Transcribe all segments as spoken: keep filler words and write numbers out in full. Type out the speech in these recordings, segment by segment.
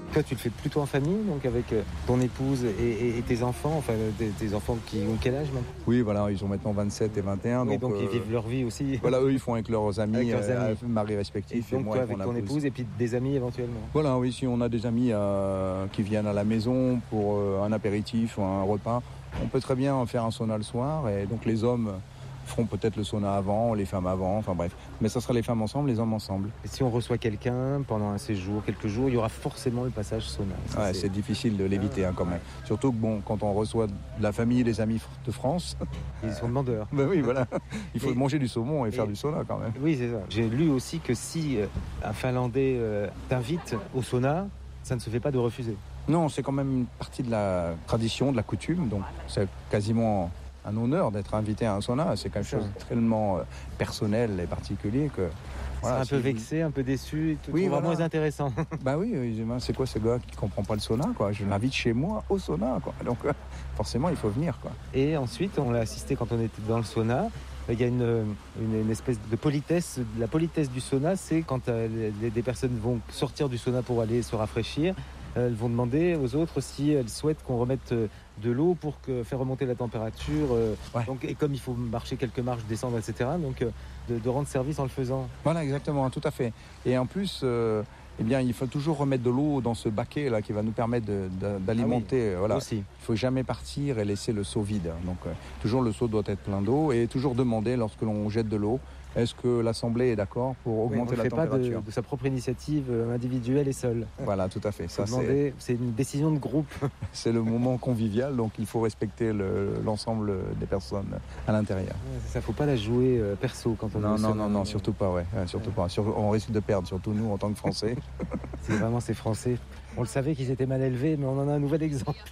Toi, tu le fais plutôt en famille, donc avec euh, ton épouse et, et, et tes enfants, enfin tes, tes enfants qui ont quel âge maintenant? Oui, voilà, ils ont maintenant vingt-sept et vingt et un. Oui, donc, donc euh, ils vivent leur vie aussi. Voilà, eux, ils font avec leurs amis, avec leurs amis. Euh, maris respectifs, et, et, donc, moi toi, avec, avec mon ton épouse et puis des amis éventuellement. Voilà, oui, si on a des amis euh, qui viennent à la maison pour euh, un apéritif ou un repas, on peut très bien faire un sauna le soir, et donc les hommes feront peut-être le sauna avant, les femmes avant, enfin bref. Mais ça sera les femmes ensemble, les hommes ensemble. Et si on reçoit quelqu'un pendant un séjour, quelques jours, il y aura forcément le passage sauna. Ça, ouais, c'est... c'est difficile de l'éviter hein, quand même. Surtout que bon, quand on reçoit de la famille et des amis de France... Ils sont demandeurs. Ben oui, voilà. Il faut et... manger du saumon et, et faire du sauna quand même. Oui, c'est ça. J'ai lu aussi que si euh, un Finlandais euh, t'invite au sauna, ça ne se fait pas de refuser. Non, c'est quand même une partie de la tradition, de la coutume, donc c'est quasiment un honneur d'être invité à un sauna. C'est quelque chose de tellement euh, personnel et particulier que... Voilà, un si peu vexé, vous... un peu déçu, tout oui, voilà. moins intéressant. Bah oui, c'est quoi ce gars qui comprend pas le sauna quoi? Je l'invite chez moi au sauna quoi. Donc euh, forcément il faut venir quoi. Et ensuite on l'a assisté quand on était dans le sauna. Il y a une, une, une espèce de politesse. La politesse du sauna, c'est quand euh, les, des personnes vont sortir du sauna pour aller se rafraîchir. Elles vont demander aux autres si elles souhaitent qu'on remette de l'eau pour que, faire remonter la température. Ouais. Donc, et comme il faut marcher quelques marches, descendre, et cetera, donc de, de rendre service en le faisant. Voilà, exactement, tout à fait. Et en plus, euh, eh bien, il faut toujours remettre de l'eau dans ce baquet là qui va nous permettre de, de, d'alimenter. Ah oui, voilà. Aussi. Il ne faut jamais partir et laisser le seau vide. Donc, euh, toujours le seau doit être plein d'eau et toujours demander lorsque l'on jette de l'eau. Est-ce que l'Assemblée est d'accord pour augmenter oui, la température ? On ne fait pas de, de sa propre initiative individuelle et seule. Voilà, tout à fait. Ça, demander, c'est... c'est une décision de groupe. C'est le moment convivial, donc il faut respecter le, l'ensemble des personnes à l'intérieur. Ouais, c'est ça, il ne faut pas la jouer euh, perso quand on non, est Non, non, non, surtout pas, ouais. ouais surtout ouais. pas. Sur, on risque de perdre, surtout nous en tant que Français. C'est vraiment ces Français. On le savait qu'ils étaient mal élevés, mais on en a un nouvel exemple.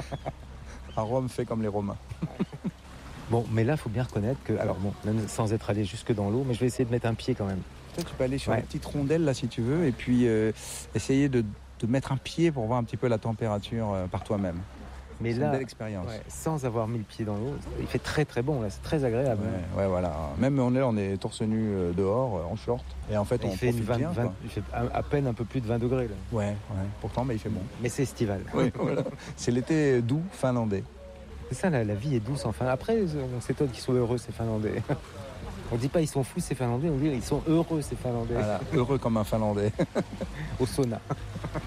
À Rome, fait comme les Romains. Bon, mais là, il faut bien reconnaître que, alors bon, même sans être allé jusque dans l'eau, mais je vais essayer de mettre un pied quand même. Toi, tu peux aller sur ouais. une petite rondelle, là, si tu veux, et puis euh, essayer de, de mettre un pied pour voir un petit peu la température euh, par toi-même. Mais c'est là, une belle expérience. Ouais, sans avoir mis le pied dans l'eau, il fait très très bon, là, c'est très agréable. Ouais, ouais voilà. Même on est, on est torse nu euh, dehors, euh, en short, et en fait, il on fait profite vingt, bien. vingt, il fait à peine un peu plus de vingt degrés, là. Ouais, ouais. Pourtant, mais il fait bon. Mais c'est estival. Oui, voilà. C'est l'été doux finlandais. C'est ça, la, la vie est douce enfin. Après, on s'étonne qu'ils soient heureux, ces Finlandais. On dit pas ils sont fous, ces Finlandais, on dit ils sont heureux, ces Finlandais. Voilà, heureux comme un Finlandais. Au sauna.